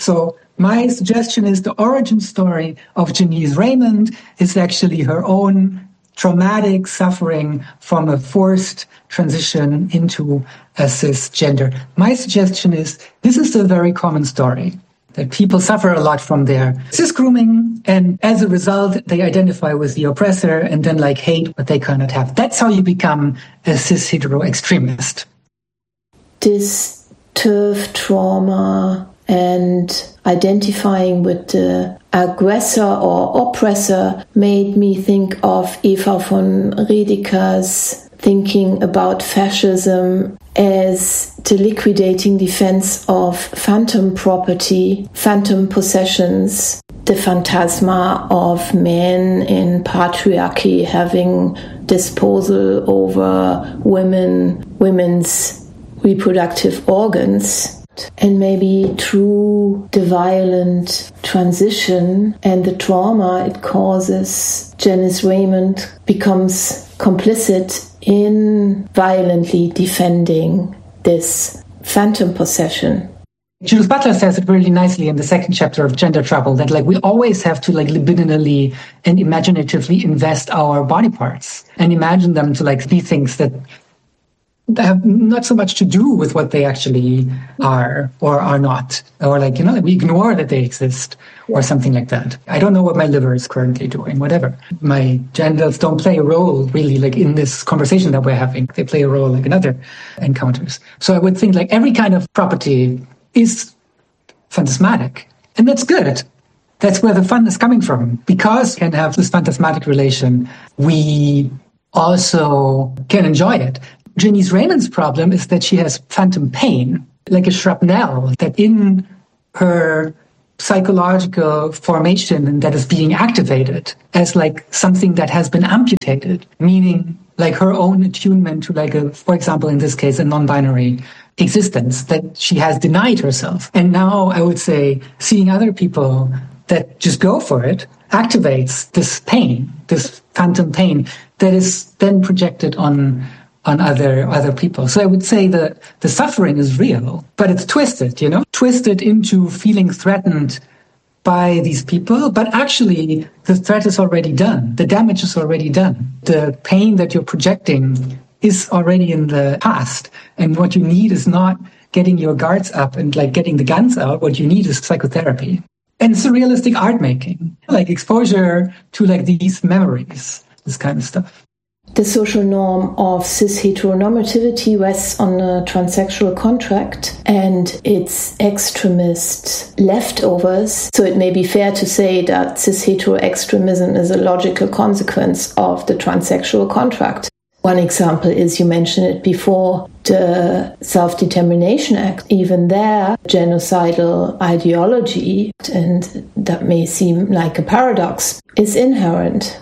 So my suggestion is the origin story of Janice Raymond is actually her own traumatic suffering from a forced transition into a cisgender. My suggestion is this is a very common story, that people suffer a lot from their cis grooming, and as a result, they identify with the oppressor and then hate what they cannot have. That's how you become a cis hetero extremist. This TERF trauma and identifying with the aggressor or oppressor made me think of Eva von Redeker's thinking about fascism as the liquidating defense of phantom property, phantom possessions, the phantasma of men in patriarchy having disposal over women's reproductive organs. And maybe through the violent transition and the trauma it causes, Janice Raymond becomes complicit in violently defending this phantom possession. Judith Butler says it really nicely in the second chapter of Gender Trouble, that we always have to libidinally and imaginatively invest our body parts and imagine them to be things that have not so much to do with what they actually are or are not, or we ignore that they exist or something like that. I don't know what my liver is currently doing, whatever. My genitals don't play a role really in this conversation that we're having. They play a role in other encounters. So I would think every kind of property is phantasmatic, and that's good. That's where the fun is coming from. Because we can have this phantasmatic relation, we also can enjoy it. Janice Raymond's problem is that she has phantom pain, like a shrapnel, that in her psychological formation that is being activated as something that has been amputated, meaning her own attunement to for example, in this case, a non-binary existence that she has denied herself. And now I would say seeing other people that just go for it activates this pain, this phantom pain that is then projected on other people. So I would say that the suffering is real, but it's twisted, twisted into feeling threatened by these people. But actually, the threat is already done. The damage is already done. The pain that you're projecting is already in the past. And what you need is not getting your guards up and getting the guns out. What you need is psychotherapy and surrealistic art making, exposure to these memories, this kind of stuff. The social norm of cis heteronormativity rests on a transsexual contract and its extremist leftovers. So it may be fair to say that cis hetero extremism is a logical consequence of the transsexual contract. One example is, you mentioned it before, the Self-Determination Act. Even there, genocidal ideology, and that may seem like a paradox, is inherent.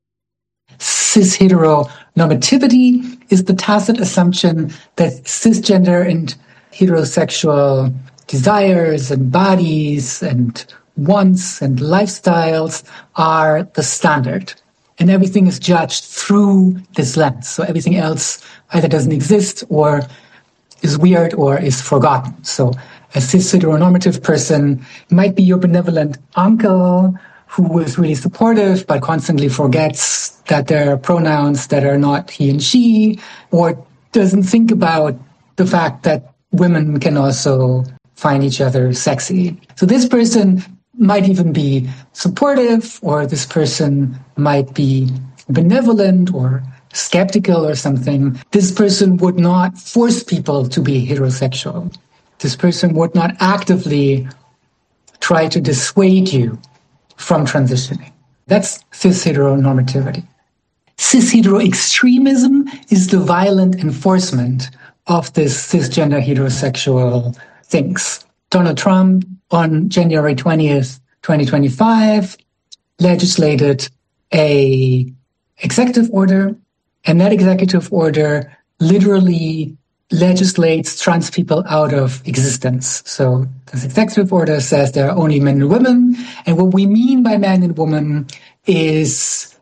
Cis heteronormativity is the tacit assumption that cisgender and heterosexual desires and bodies and wants and lifestyles are the standard. And everything is judged through this lens. So everything else either doesn't exist or is weird or is forgotten. So a cis heteronormative person might be your benevolent uncle who is really supportive but constantly forgets that there are pronouns that are not he and she, or doesn't think about the fact that women can also find each other sexy. So this person might even be supportive, or this person might be benevolent or skeptical or something. This person would not force people to be heterosexual. This person would not actively try to dissuade you from transitioning. That's cis heteronormativity. Cis hetero extremism is the violent enforcement of this cisgender heterosexual things. Donald Trump on January 20th, 2025, legislated a executive order, and that executive order literally legislates trans people out of existence. So this executive order says there are only men and women, and what we mean by man and woman is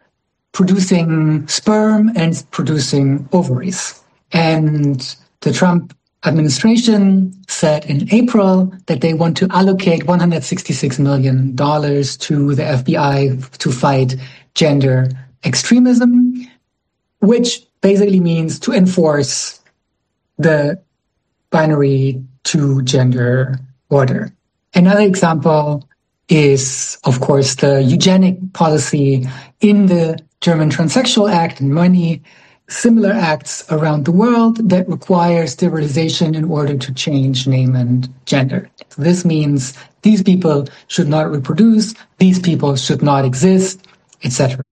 producing sperm and producing ovaries. And the Trump administration said in April that they want to allocate $166 million to the FBI to fight gender extremism, which basically means to enforce the binary two-gender order. Another example is, of course, the eugenic policy in the German Transsexual Act and many similar acts around the world that require sterilization in order to change name and gender. So this means these people should not reproduce, these people should not exist, etc.